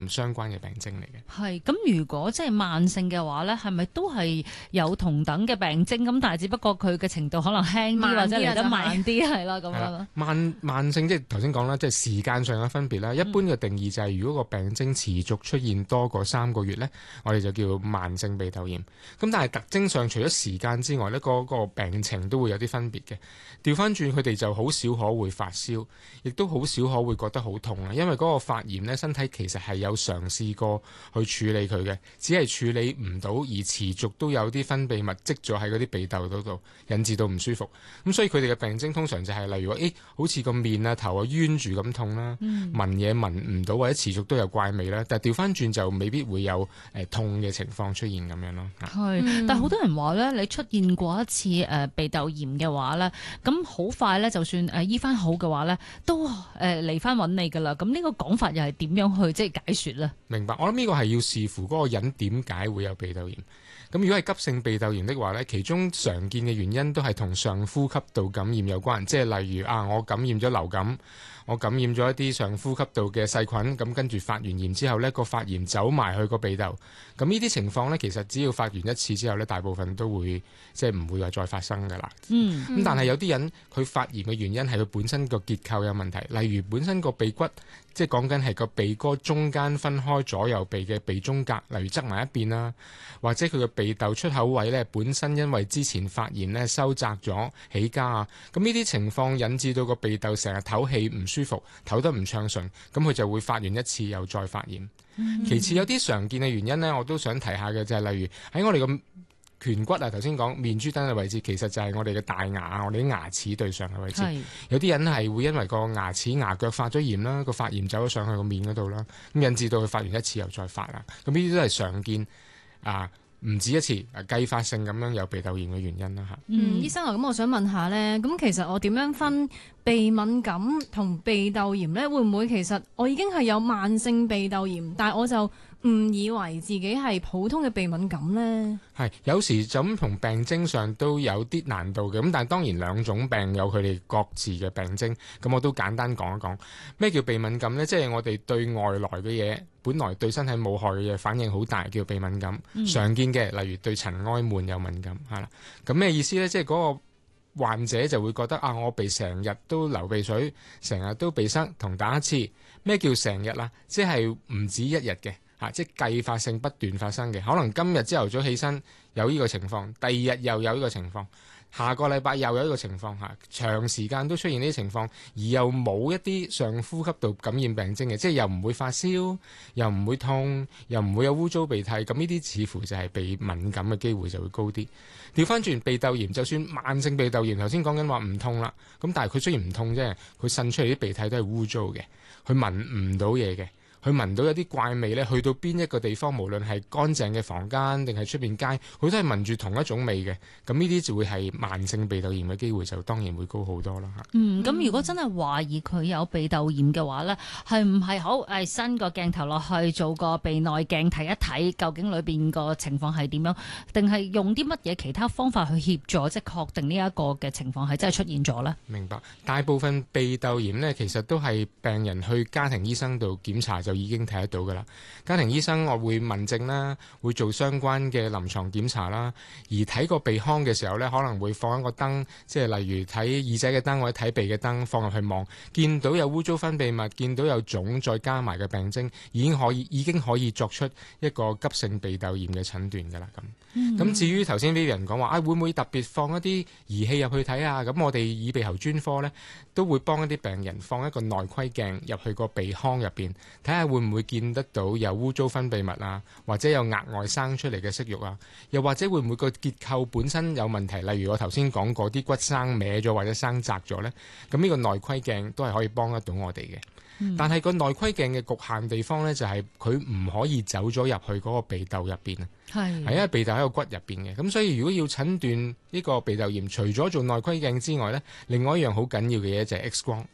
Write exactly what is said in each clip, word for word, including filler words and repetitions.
唔相關嘅病徵嚟嘅。 係咁，如果即係慢性嘅話咧，係咪都係有同等嘅病徵？咁但係只不過佢嘅程度可能輕啲，或者嚟得慢啲，係啦咁樣。 慢慢性即係頭先講啦，即係時間上嘅分別啦。一般嘅定義就係如果個病徵持續出現多過三個月咧，我哋就叫慢性鼻竇炎。咁但係特徵上除咗時間之外咧，個個病情都會有啲分別嘅。調翻轉，佢哋就好少可會發燒，亦都好少可會覺得好痛啊。因為嗰個發炎咧，身體其實係有嘗試過去處理佢嘅，只係處理唔到，而持續都有啲分泌物積咗喺嗰啲鼻竇嗰度，引致到唔舒服。咁所以佢哋嘅病徵通常就係、是、例如話，誒好似個面啊頭啊冤住咁痛啦，聞嘢聞唔到或者持續都有怪味啦。但係調翻轉就未必會有誒、呃、痛嘅情況出現咁樣咯。 係、嗯，但係好多人話咧，你出現過一次誒、呃、鼻竇炎嘅話咧，咁好快咧，就算誒醫翻好嘅話咧，都誒嚟翻揾你噶啦。咁呢個講法又係點樣去即係解説咧？ 明白，我諗呢個係要視乎嗰個人點解會有鼻竇炎。咁如果係急性鼻竇炎的話呢，其中常見嘅原因都係同上呼吸道感染有關，即係例如啊，我感染咗流感，我感染咗一啲上呼吸道嘅細菌，咁跟住發完炎之後呢，個發炎走埋去個鼻竇，咁呢啲情況呢，其實只要發完一次之後呢，大部分都會即係唔會話再發生㗎啦。嗯，咁但係有啲人佢發炎嘅原因係佢本身個結構有問題，例如本身個鼻骨。即係講緊係個鼻哥中間分開左右鼻嘅鼻中隔，例如側埋一邊啦，或者佢嘅鼻竇出口位呢，本身因為之前發炎呢收窄咗起痂啊，咁呢啲情況引致到個鼻竇成日唞氣唔舒服，唞得唔暢順，咁佢就會發完一次又再發炎。嗯、其次有啲常見嘅原因呢，我都想提下嘅就係、是、例如喺我哋個顴骨啊，頭先講面珠墩嘅位置，其實就係我哋嘅大牙啊，我哋啲牙齒對上嘅位置。有啲人係會因為個牙齒牙腳發咗炎啦，個發炎走咗上去個面嗰度啦，咁引致到佢發完一次又再發啦。咁呢啲都係常見啊，唔止一次啊，繼發性咁樣有鼻竇炎嘅原因啦嚇。 嗯，醫生啊，咁我想問下咧，咁其實我點樣分鼻敏感同鼻竇炎咧？會唔會其實我已經係有慢性鼻竇炎，但係我就誤以為自己係普通嘅鼻敏感呢？ 係有時就咁同病徵上都有啲難度嘅，咁但係當然兩種病有佢哋各自嘅病徵，咁我都簡單講一講咩叫鼻敏感呢？即係我哋對外來嘅嘢，本來對身體冇害嘅嘢反應好大，叫鼻敏感。嗯、常見嘅例如對塵埃悶有敏感，係啦。咁咩意思呢？即係嗰個患者就會覺得啊，我鼻成日都流鼻水，成日都鼻塞同打乞嗤。咩叫成日啦？即係唔止一日嘅。啊、即係繼發性不斷發生嘅，可能今日朝頭早起身有呢個情況，第二日又有呢個情況，下個禮拜又有呢個情況嚇，長時間都出現呢啲情況，而又冇一啲上呼吸道感染病徵嘅，即係又唔會發燒，又唔會痛，又唔會有污糟鼻涕，咁呢啲似乎就係鼻敏感嘅機會就會高啲。調翻轉鼻竇炎，就算慢性鼻竇炎，頭先講緊話唔痛啦，咁但係佢雖然唔痛啫，佢滲出嚟啲鼻涕都係污糟嘅，佢聞唔到嘢嘅。佢聞到有啲怪味咧，去到邊一個地方，無論係乾淨嘅房間定係出邊街，佢都係聞住同一種味嘅。咁呢啲就會係慢性鼻竇炎嘅機會就當然會高好多啦。 嗯，咁如果真係懷疑佢有鼻竇炎嘅話咧，係唔係好誒伸個鏡頭落去做個鼻內鏡睇一睇，究竟裏邊個情況係點樣？定係用啲乜嘢其他方法去協助，即係確定呢一個嘅情況係真係出現咗咧？ 明白，大部分鼻竇炎呢，其實都係病人去家庭醫生度檢查就已經睇得到㗎啦。家庭醫生我會問症啦，會做相關嘅臨床檢查啦。而睇個鼻腔嘅時候呢，可能會放一個燈，即係例如睇耳仔嘅燈或者睇鼻嘅燈，放入去望，見到有污糟分泌物，見到有腫，再加埋嘅病徵，已經可以已經可以作出一個急性鼻竇炎嘅診斷㗎啦。咁咁、嗯、至於頭先 Vivian 講話啊，會唔會特別放一啲儀器入去睇啊？咁我哋耳鼻喉專科呢，都會幫一啲病人放一個內窺鏡入去個鼻腔入邊，睇下會唔會見得到有污糟分泌物啊，或者有額外生出嚟嘅息肉啊，又或者會唔會個結構本身有問題，例如我頭先講過啲骨生歪咗或者生窄咗呢？咁呢個內窺鏡都係可以幫得到我哋嘅。嗯、但係個內窺鏡嘅局限地方呢，就係佢唔可以走咗入去嗰個鼻竇入邊啊。係，係因為鼻竇喺個骨入邊嘅，咁所以如果要診斷呢個鼻竇炎，除咗做內窺鏡之外呢，另外一樣好緊要嘅嘢就係 X 光。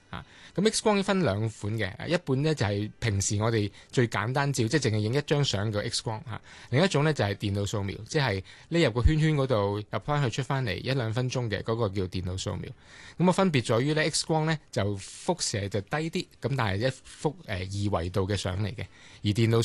嚇。咁 X 光分兩款嘅，一本呢就係平時我哋最簡單照，即係淨係影一張相嘅 X 光嚇。另一種呢就係電腦掃描，即係匿入個圈圈嗰度入翻去出翻嚟一兩分鐘嘅嗰個叫電腦掃描。咁啊分別在於呢 X 光呢就輻射就低啲，咁但係一幅誒二維度嘅相嚟嘅，而電腦